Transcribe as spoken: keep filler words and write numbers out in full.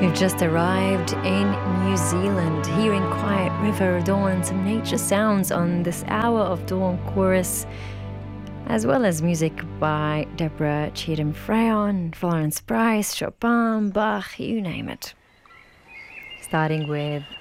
We've just arrived in New Zealand, hearing Quiet River Dawn and some nature sounds on this Hour of Dawn chorus, as well as music by Deborah Cheatham Freyon, Florence Price, Chopin, Bach, you name it. Starting with